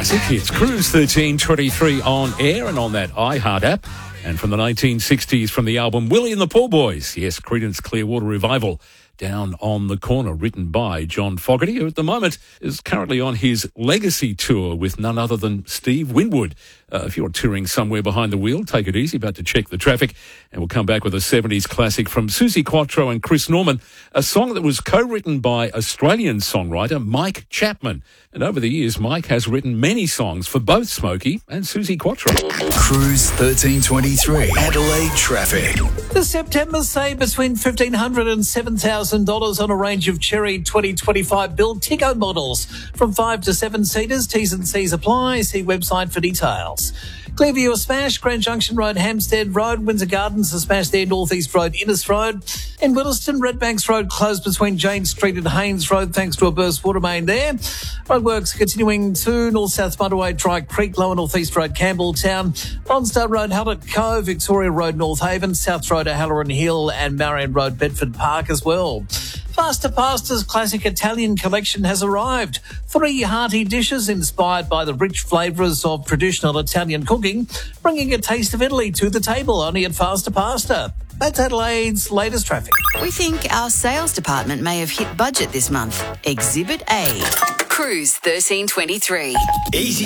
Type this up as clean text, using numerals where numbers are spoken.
classic hits. Cruise 1323 on air and on that iHeart app. And from the 1960s, from the album Willie and the Poor Boys. Yes, Creedence Clearwater Revival. Down on the Corner, written by John Fogerty, who at the moment is currently on his legacy tour with none other than Steve Winwood. If you're touring somewhere behind the wheel, take it easy, about to check the traffic. And we'll come back with a 70s classic from Suzi Quatro and Chris Norman, a song that was co-written by Australian songwriter Mike Chapman. And over the years, Mike has written many songs for both Smokey and Suzi Quatro. Cruise 1323, Adelaide traffic. The September save between $1,500 and $7,000 on a range of Cherry 2025 build Tico models. From 5 to 7 seaters, T's and C's apply. See website for details. Clearview a smash, Grand Junction Road, Hampstead Road, Windsor Gardens a smash there, North East Road, Innes Road. In Williston, Redbanks Road closed between Jane Street and Haynes Road thanks to a burst water main there. Roadworks continuing to North-South Motorway, Dry Creek, Lower North East Road, Campbelltown, Lonsdale Road, Hallett Cove, Victoria Road, North Haven, South Road, O'Halloran Hill and Marion Road, Bedford Park as well. Faster Pasta's classic Italian collection has arrived. 3 hearty dishes inspired by the rich flavours of traditional Italian cooking, bringing a taste of Italy to the table only at Faster Pasta. That's Adelaide's latest traffic. We think our sales department may have hit budget this month. Exhibit A. Cruise 1323. Easy